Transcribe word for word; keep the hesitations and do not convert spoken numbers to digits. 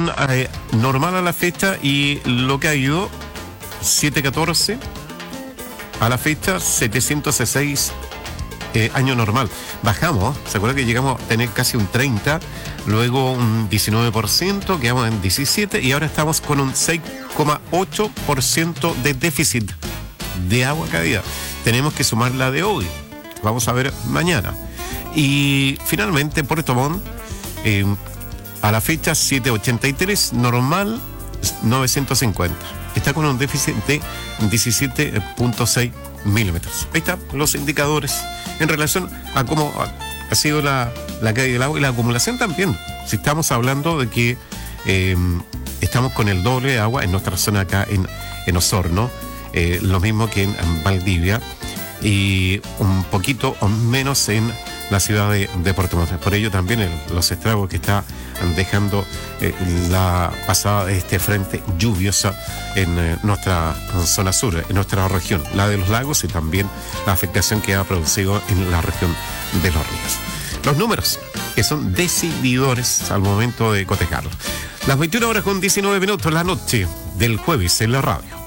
situación eh, normal a la fecha y lo que ha ido siete catorce a la fecha, setecientos seis eh, año normal. Bajamos, ¿se acuerda que llegamos a tener casi un treinta, luego un diecinueve por ciento, quedamos en diecisiete y ahora estamos con un seis coma ocho por ciento de déficit de agua cada día? Tenemos que sumar la de hoy, vamos a ver mañana. Y finalmente Puerto Montt, eh, a la fecha siete ochenta y tres, normal novecientos cincuenta. Está con un déficit de diecisiete punto seis milímetros. Ahí están los indicadores en relación a cómo ha sido la, la caída del agua y la acumulación también. Si estamos hablando de que eh, estamos con el doble de agua en nuestra zona acá en, en Osorno, eh, lo mismo que en, en Valdivia, y un poquito menos en la ciudad de, de Puerto Montt. Por ello también el, los estragos que está dejando eh, la pasada de este frente lluviosa en eh, nuestra zona sur, en nuestra región, la de los lagos, y también la afectación que ha producido en la región de los ríos. Los números que son decididores al momento de cotejarlos. Las veintiuna horas con diecinueve minutos, la noche del jueves en la radio.